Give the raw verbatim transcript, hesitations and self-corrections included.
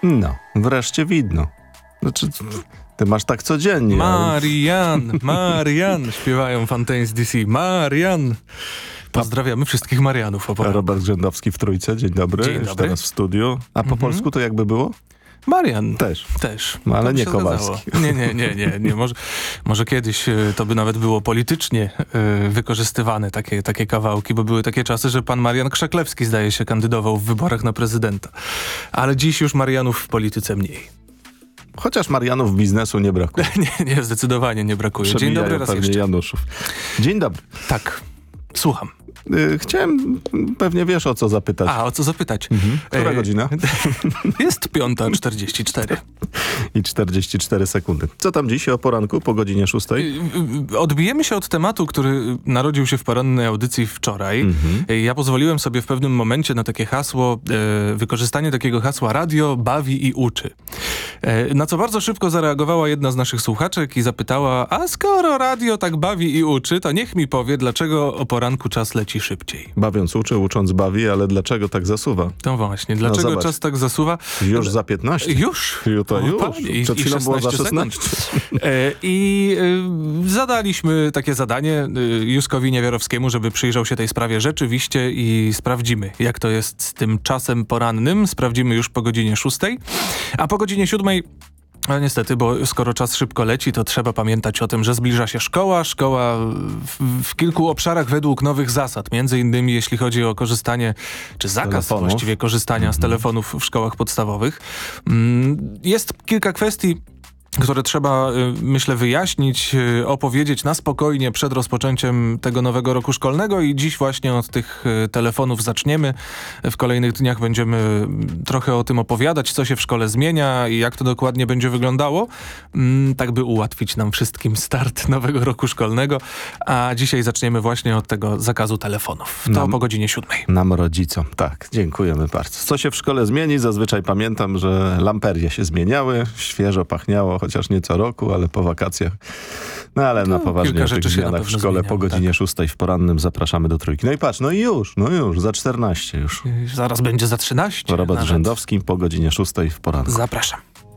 No, wreszcie widno. Znaczy, ty masz tak codziennie. Marian, Marian, śpiewają Fontaines D C. Marian. Pozdrawiamy wszystkich Marianów. O Robert Grzędowski w Trójce, dzień dobry. Dzień Już dobry. teraz w studiu. A po Mhm. polsku to jakby było? Marian. Też. Też. No, ale To by nie się Kowalski. zgadzało. Nie, nie, nie, nie. nie. Może, może kiedyś y, to by nawet było politycznie y, wykorzystywane, takie, takie kawałki, bo były takie czasy, że pan Marian Krzaklewski, zdaje się, kandydował w wyborach na prezydenta. Ale dziś już Marianów w polityce mniej. Chociaż Marianów biznesu nie brakuje. nie, nie, zdecydowanie nie brakuje. Dzień Przebijają dobry raz pewnie jeszcze. Januszów. Dzień dobry. Tak, słucham. Y, Chciałem, pewnie wiesz o co zapytać. A, o co zapytać? Mhm. Która E, godzina? Jest piąta czterdzieści cztery. I czterdzieści cztery sekundy. Co tam dziś o poranku po godzinie szóstej? Odbijemy się od tematu, który narodził się w porannej audycji wczoraj. Mhm. Ja pozwoliłem sobie w pewnym momencie na takie hasło, e, wykorzystanie takiego hasła radio bawi i uczy. E, na co bardzo szybko zareagowała jedna z naszych słuchaczek i zapytała, a skoro radio tak bawi i uczy, to niech mi powie, dlaczego o poranku czas leci szybciej. Bawiąc uczy, ucząc bawi, ale dlaczego tak zasuwa? No właśnie, dlaczego zobacz. czas tak zasuwa? Już za piętnaście? Już? To O, już. panie, i- Przed i chwilą było za szesnaście szesnaście. E, I y, zadaliśmy takie zadanie y, Józkowi Niewiarowskiemu, żeby przyjrzał się tej sprawie rzeczywiście i sprawdzimy, jak to jest z tym czasem porannym. Sprawdzimy już po godzinie szóstej, a po godzinie siódmej no niestety, bo skoro czas szybko leci, to trzeba pamiętać o tym, że zbliża się szkoła. Szkoła w, w kilku obszarach według nowych zasad. Między innymi jeśli chodzi o korzystanie, czy zakaz Telefonów. właściwie korzystania Mhm. z telefonów w szkołach podstawowych. Mm, Jest kilka kwestii, które trzeba, y, myślę, wyjaśnić, y, opowiedzieć na spokojnie przed rozpoczęciem tego nowego roku szkolnego i dziś właśnie od tych y, telefonów zaczniemy. W kolejnych dniach będziemy y, trochę o tym opowiadać, co się w szkole zmienia i jak to dokładnie będzie wyglądało, mm, tak by ułatwić nam wszystkim start nowego roku szkolnego. A dzisiaj zaczniemy właśnie od tego zakazu telefonów. To Nam- po godzinie siódmej. Nam rodzicom. Tak, dziękujemy bardzo. Co się w szkole zmieni? Zazwyczaj pamiętam, że lamperie się zmieniały, świeżo pachniało, chociaż nie co roku, ale po wakacjach. No ale na poważnie kilka o tych rzeczy się na zmianach w pewno szkole zmieniało, po godzinie tak. szóstej w porannym zapraszamy do Trójki. No i patrz, no i już, no już, za czternaście już. Y, Zaraz będzie za trzynaście. Robert nawet. Grzędowski po godzinie szóstej w poranku. Zapraszam.